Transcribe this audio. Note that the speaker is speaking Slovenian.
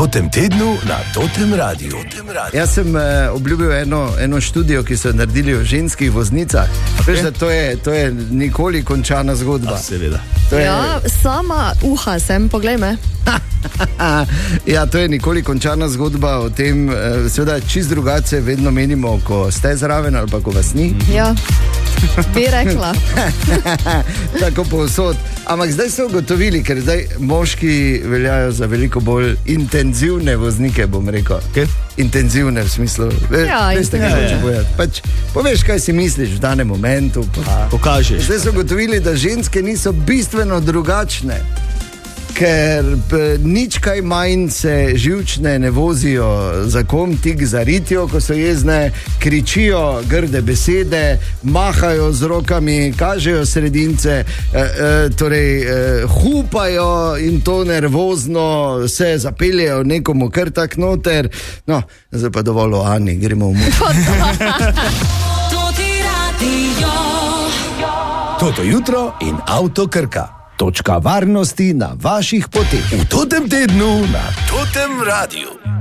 Totem tednu na Totem Radiu. Jaz sem obljubil eno študijo, ki so jo naredili o ženskih voznicah. Veš, da to je nikoli končana zgodba. Seveda. Ja, sama uha sem, poglej me. Ja, to je nikoli končana zgodba o tem, seveda čist drugače vedno menimo, ko ste zraven ali pa ko vas ni. Ja, bi rekla. Tako povsod. Ampak zdaj so ugotovili, ker zdaj moški veljajo za veliko bolj intenzivne voznike, bom rekel. Okay. Intenzivne v smislu, veste, kaj hoče povedati. Pač poveš, kaj si misliš v danem momentu. Pokažeš. Zdaj so ugotovili, da ženske niso bistveno drugačne. Ker nič kaj manj se živčne ne vozijo za kom tik za ritjo, ko so jezne, kričijo grde besede, mahajo z rokami, kažejo sredince, hupajo in to nervozno se zapeljejo nekomu kar tak noter. No, zdaj pa dovolj o Ani, gremo v moč. Toto jutro in Avto Krka. Točka varnosti na vaših poteh. V Totem tednu na Totem Radiu.